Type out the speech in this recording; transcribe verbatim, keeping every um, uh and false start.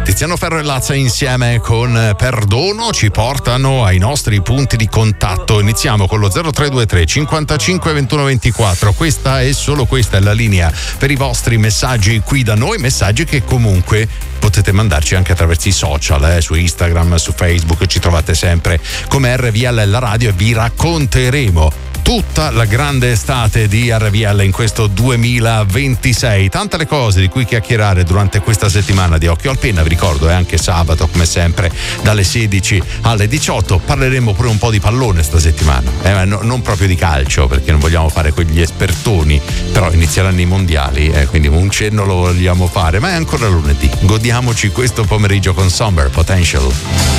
Tiziano Ferro e Lazza insieme con Perdono ci portano ai nostri punti di contatto. Iniziamo con lo zero tre due tre cinquantacinque ventuno ventiquattro. Questa è solo questa è la linea per i vostri messaggi qui da noi, messaggi che comunque potete mandarci anche attraverso i social, eh, su Instagram, su Facebook, ci trovate sempre come R V L la radio e vi racconteremo tutta la grande estate di R V L in questo duemilaventisei. Tante le cose di cui chiacchierare durante questa settimana di Occhio al Penna. Vi ricordo è anche sabato come sempre dalle sedici alle diciotto. Parleremo pure un po' di pallone sta settimana, eh, no, non proprio di calcio perché non vogliamo fare quegli espertoni, però inizieranno i mondiali, eh, quindi un cenno lo vogliamo fare, ma è ancora lunedì. Godiamoci questo pomeriggio con Summer Potential.